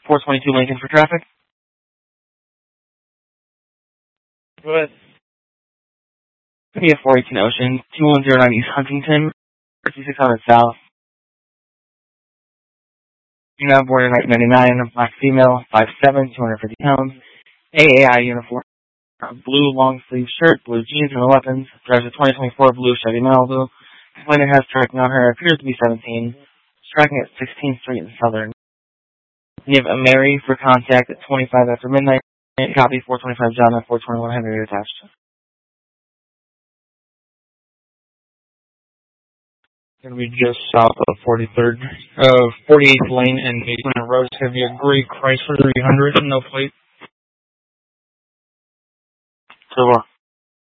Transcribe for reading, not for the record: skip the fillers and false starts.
422 Lincoln for traffic. Go ahead. PF 418 Ocean, 2109 East Huntington, 5600 South. You're now boarded 1999, black female, 5'7", 250 pounds, AAI uniform, blue long sleeve shirt, blue jeans, and weapons. Drives a 2024 blue Chevy Malibu. Complainant has tracking on her, appears to be 17. Striking at 16th Street in Southern. You have a Mary for contact at 25 after midnight. Copy 425 John and 421 Henry attached. Going to be just south of 48th Lane and Basement Road. It's going to be a gray Chrysler 300, no plate. So